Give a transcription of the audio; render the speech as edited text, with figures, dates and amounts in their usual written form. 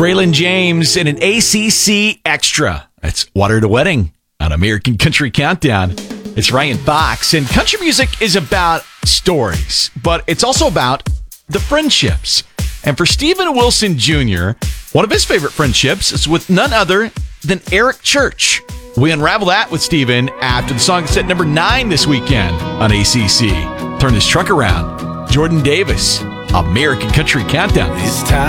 Graylin James in an ACC Extra. That's Water to Wedding on American Country Countdown. It's Ryan Fox, and country music is about stories, but it's also about the friendships. And for Stephen Wilson Jr., one of his favorite friendships is with none other than Eric Church. We unravel that with Stephen after the song that's at number 9 this weekend on ACC. Turn this truck around. Jordan Davis, American Country Countdown. It's time